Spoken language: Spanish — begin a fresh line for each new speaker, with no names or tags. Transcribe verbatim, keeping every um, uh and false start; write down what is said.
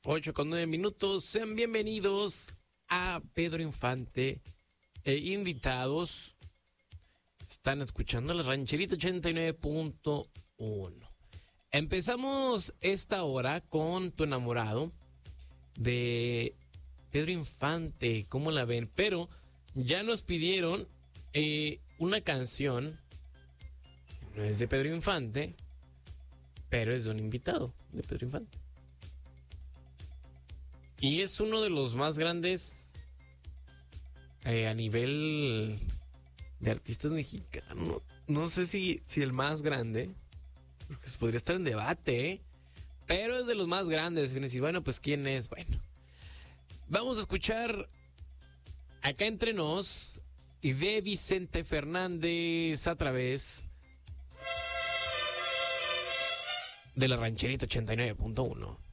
ocho con nueve minutos. Sean bienvenidos a Pedro Infante e invitados. Están escuchando la Rancherita ochenta y nueve punto uno. Empezamos esta hora con Tu Enamorado de Pedro Infante. ¿Cómo la ven? Pero ya nos pidieron eh, una canción. No es de Pedro Infante, pero es de un invitado de Pedro Infante. Y es uno de los más grandes eh, a nivel de artistas mexicanos. No sé si, si el más grande, porque podría estar en debate, ¿eh? Pero es de los más grandes. Y decir, bueno, pues ¿quién es? Bueno, vamos a escuchar Acá Entre Nos y de Vicente Fernández a través de la Rancherita ochenta y nueve punto uno.